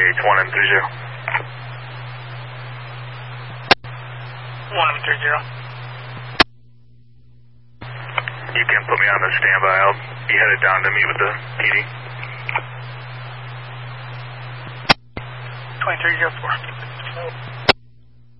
1 and 30. 1 and 30. You can put me on the standby. I'll be headed down to meet with the PD. 2304.